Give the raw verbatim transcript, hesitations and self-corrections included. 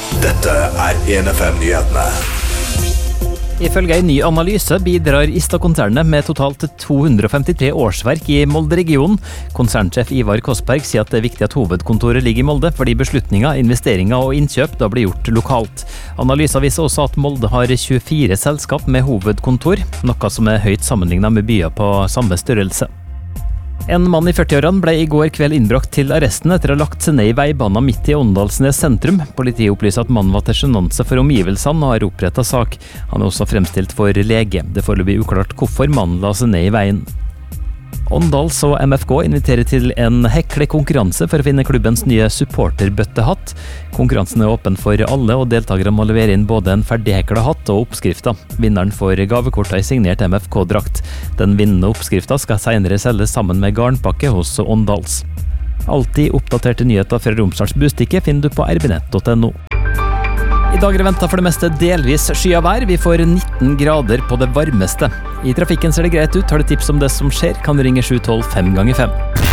Dette er en F M-nyhetene. Ifølge en ny analyse bidrar Ista-konsernet med totalt to hundre femtitre årsverk i Molde-regionen. Konsernsjef Ivar Kosberg sier at det er viktig at hovedkontoret ligger i Molde, fordi beslutninger, investeringer og innkjøp da blir gjort lokalt. Analysen viser også at Molde har tjuefire selskap med hovedkontor, noe som er høyt sammenlignet med byer på samme størrelse. En mann i førtiårene ble i går kveld innbrakt til arresten etter å ha lagt seg ned i veibanen midt i Åndalsnes sentrum. Politiet opplyser at mannen var til sjenanse for omgivelsene og har opprettet sak. Han er også fremstilt for lege. Det er foreløpig uklart hvorfor mannen la seg ned i veien. Åndals og M F K inviterer til en heklekonkurranse for å finne klubbens nye supporterbøttehatt. Konkurransen er åpen for alle, og deltakere må levere inn både en ferdigheklet hatt og oppskrifter. Vinneren får gavekort av en signert M F K-drakt. Den vinnende oppskriften skal senere selges sammen med garnpakke hos Åndals. Alltid oppdaterte nyheter fra Romsdals Bustikke finner du på r b nett punktum no. I dag er det ventet for det meste delvis skyet vær. Vi får nitten grader på det varmeste. I trafikken ser det greit ut. Har du tips om det som skjer, kan du ringe sju tolv fem ganger fem.